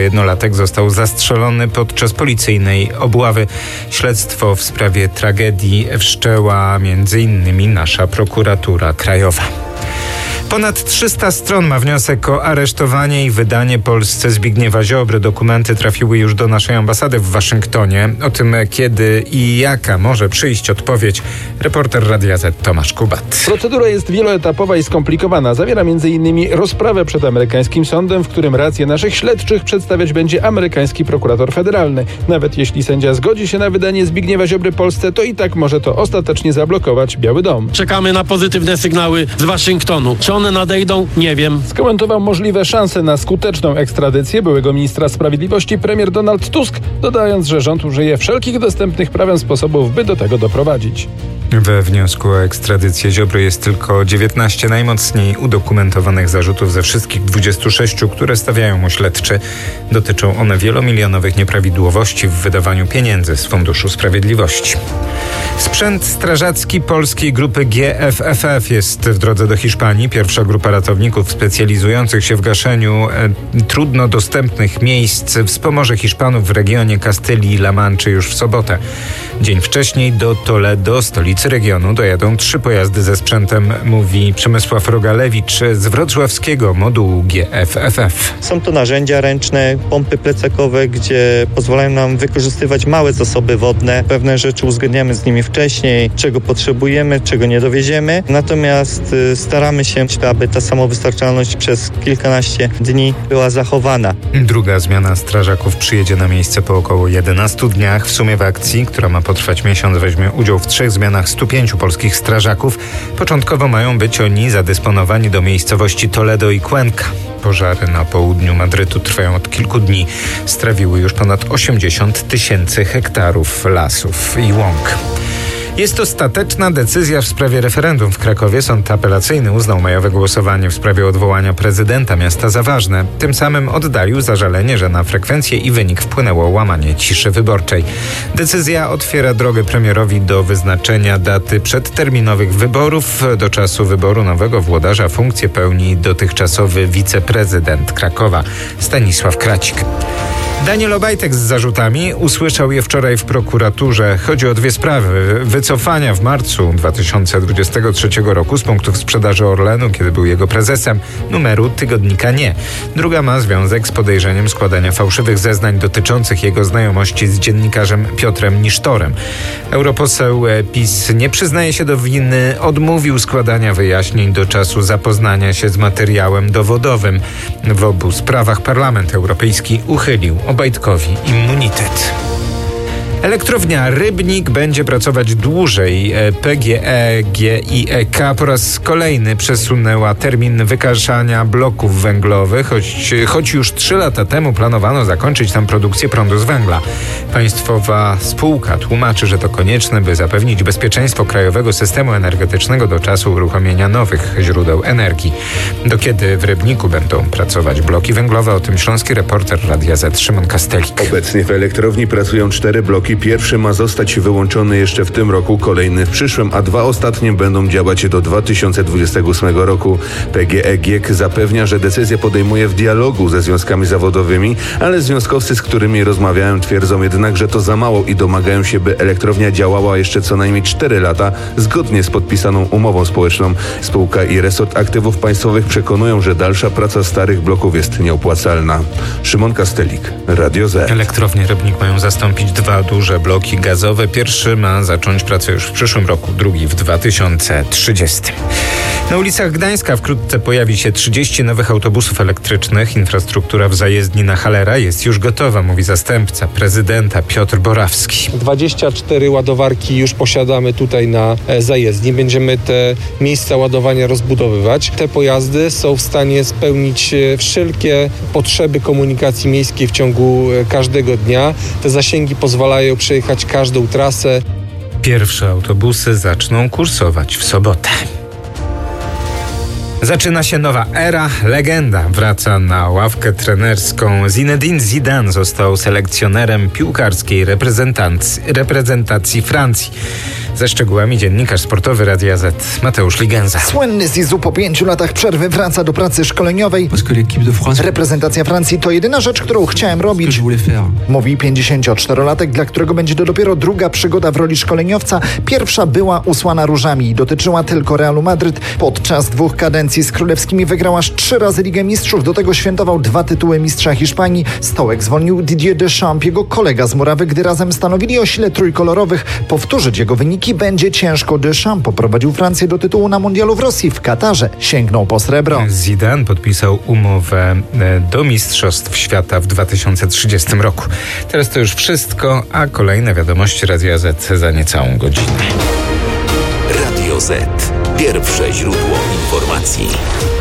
Jednolatek został zastrzelony podczas policyjnej obławy. Śledztwo w sprawie tragedii wszczęła m.in. nasza prokuratura krajowa. Ponad 300 stron ma wniosek o aresztowanie i wydanie Polsce Zbigniewa Ziobry. Dokumenty trafiły już do naszej ambasady w Waszyngtonie. O tym, kiedy i jaka może przyjść odpowiedź, reporter Radia Z Tomasz Kubat. Procedura jest wieloetapowa i skomplikowana. Zawiera m.in. rozprawę przed amerykańskim sądem, w którym rację naszych śledczych przedstawiać będzie amerykański prokurator federalny. Nawet jeśli sędzia zgodzi się na wydanie Zbigniewa Ziobry Polsce, to i tak może to ostatecznie zablokować Biały Dom. Czekamy na pozytywne sygnały z Waszyngtonu. Czy one nadejdą? Nie wiem. Skomentował możliwe szanse na skuteczną ekstradycję byłego ministra sprawiedliwości premier Donald Tusk, dodając, że rząd użyje wszelkich dostępnych prawem sposobów, by do tego doprowadzić. We wniosku o ekstradycję Ziobry jest tylko 19 najmocniej udokumentowanych zarzutów ze wszystkich 26, które stawiają mu śledczy. Dotyczą one wielomilionowych nieprawidłowości w wydawaniu pieniędzy z Funduszu Sprawiedliwości. Sprzęt strażacki polskiej grupy GFFF jest w drodze do Hiszpanii. Pierwsza grupa ratowników specjalizujących się w gaszeniu trudno dostępnych miejsc wspomoże Hiszpanów w regionie Kastylii-La Manczy już w sobotę. Dzień wcześniej do Toledo, stolicy regionu, dojadą 3 pojazdy ze sprzętem, mówi Przemysław Rogalewicz z wrocławskiego modułu GFFF. Są to narzędzia ręczne, pompy plecakowe, gdzie pozwalają nam wykorzystywać małe zasoby wodne. Pewne rzeczy uzgadniamy z nimi wcześniej, czego potrzebujemy, czego nie dowieziemy. Natomiast staramy się, aby ta samowystarczalność przez kilkanaście dni była zachowana. Druga zmiana strażaków przyjedzie na miejsce po około 11 dniach. W sumie w akcji, która ma potrwać miesiąc, weźmie udział w 3 zmianach 105 polskich strażaków. Początkowo mają być oni zadysponowani do miejscowości Toledo i Cuenca. Pożary na południu Madrytu trwają od kilku dni. Strawiły już ponad 80 000 hektarów lasów i łąk. Jest ostateczna decyzja w sprawie referendum w Krakowie. Sąd apelacyjny uznał majowe głosowanie w sprawie odwołania prezydenta miasta za ważne. Tym samym oddalił zażalenie, że na frekwencję i wynik wpłynęło łamanie ciszy wyborczej. Decyzja otwiera drogę premierowi do wyznaczenia daty przedterminowych wyborów. Do czasu wyboru nowego włodarza funkcję pełni dotychczasowy wiceprezydent Krakowa Stanisław Kracik. Daniel Obajtek z zarzutami usłyszał je wczoraj w prokuraturze. Chodzi o 2 sprawy. Wycofania w marcu 2023 roku z punktów sprzedaży Orlenu, kiedy był jego prezesem, numeru tygodnika Nie. Druga ma związek z podejrzeniem składania fałszywych zeznań dotyczących jego znajomości z dziennikarzem Piotrem Nisztorem. Europoseł PiS nie przyznaje się do winy, odmówił składania wyjaśnień do czasu zapoznania się z materiałem dowodowym. W obu sprawach Parlament Europejski uchylił Obajtkowi immunitet. Elektrownia Rybnik będzie pracować dłużej. PGE, GIEK po raz kolejny przesunęła termin wykaszania bloków węglowych, choć już 3 lata temu planowano zakończyć tam produkcję prądu z węgla. Państwowa spółka tłumaczy, że to konieczne, by zapewnić bezpieczeństwo krajowego systemu energetycznego do czasu uruchomienia nowych źródeł energii. Do kiedy w Rybniku będą pracować bloki węglowe? O tym śląski reporter Radia Z Szymon Kastelik. Obecnie w elektrowni pracują 4 bloki. Pierwszy ma zostać wyłączony jeszcze w tym roku, kolejny w przyszłym, a 2 ostatnie będą działać do 2028 roku. PGE GiEK zapewnia, że decyzję podejmuje w dialogu ze związkami zawodowymi, ale związkowcy, z którymi rozmawiałem, twierdzą jednak, że to za mało i domagają się, by elektrownia działała jeszcze co najmniej 4 lata, zgodnie z podpisaną umową społeczną. Spółka i resort aktywów państwowych przekonują, że dalsza praca starych bloków jest nieopłacalna. Szymon Kastelik, Radio Z. Elektrownie Rybnik mają zastąpić 2 duże bloki gazowe. Pierwszy ma zacząć pracę już w przyszłym roku, drugi w 2030. Na ulicach Gdańska wkrótce pojawi się 30 nowych autobusów elektrycznych. Infrastruktura w zajezdni na Halera jest już gotowa, mówi zastępca prezydenta Piotr Borawski. 24 ładowarki już posiadamy tutaj na zajezdni. Będziemy te miejsca ładowania rozbudowywać. Te pojazdy są w stanie spełnić wszelkie potrzeby komunikacji miejskiej w ciągu każdego dnia. Te zasięgi pozwalają przejechać każdą trasę. Pierwsze autobusy zaczną kursować w sobotę. Zaczyna się nowa era, legenda wraca na ławkę trenerską. Zinedine Zidane został selekcjonerem piłkarskiej reprezentacji Francji. Ze szczegółami dziennikarz sportowy Radia Z Mateusz Ligenza. Słynny Zizou po 5 latach przerwy wraca do pracy szkoleniowej. Reprezentacja Francji to jedyna rzecz, którą chciałem robić, mówi 54-latek, dla którego będzie to dopiero druga przygoda w roli szkoleniowca. Pierwsza była usłana różami i dotyczyła tylko Realu Madryt. Podczas 2 kadencji z królewskimi wygrał aż 3 razy Ligę Mistrzów. Do tego świętował 2 tytuły mistrza Hiszpanii. Stołek zwolnił Didier Deschamps, jego kolega z murawy, gdy razem stanowili o sile trójkolorowych. Powtórzyć jego wyniki będzie ciężko. Deschamps poprowadził Francję do tytułu na mundialu w Rosji. W Katarze sięgnął po srebro. Zidane podpisał umowę do Mistrzostw Świata w 2030 roku. Teraz to już wszystko, a kolejne wiadomości Radia Z za niecałą godzinę. Radio Z. Pierwsze źródło informacji.